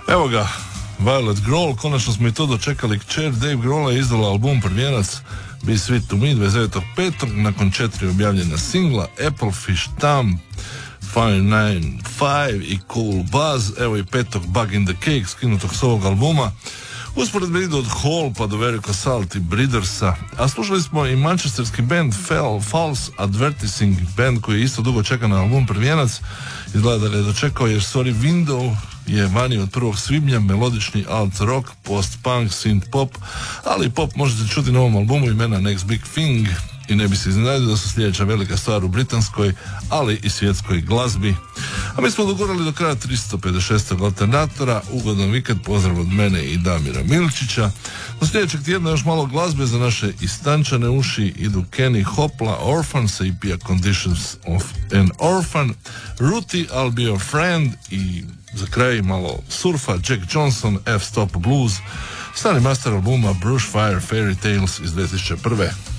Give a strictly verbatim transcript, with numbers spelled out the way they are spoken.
Evo ga, Violet Grohl, konačno smo i to dočekali. Kćer Dave Grohla je izdala album prvijenac Be Sweet to Me dvadeset devetog petog nakon četiri objavljena singla Apple Fish Thumb, Fire nine five i Cool Buzz. Evo i petog Bug in the Cake skinutog s ovog albuma. Usporedbe idu od Hall pa do Verico Salt i Breedersa, a slušali smo i manchesterski band Fell, False Advertising, band koji je isto dugo čeka na album prvijenac. Izgleda da ga je dočekao jer Sorry Window je vani od prvog svibnja, melodični alt rock, post-punk, synth pop, ali pop možete čuti na ovom albumu imena Next Big Thing i ne bi se iznenadio da su sljedeća velika stvar u britanskoj, ali i svjetskoj glazbi. A mi smo dogurali do kraja tristo pedeset šestog alternatora. Ugodan vikend, pozdrav od mene i Damira Milčića. Do sljedećeg tjedna još malo glazbe za naše istančane uši. Idu Kenny Hopla, Orphan sa E P-a Conditions of an Orphan, Ruti, I'll Be Your Friend i za kraj malo surfa, Jack Johnson, F-Stop Blues, stari master albuma Brush Fire Fairy Tales iz dvije tisuće prve.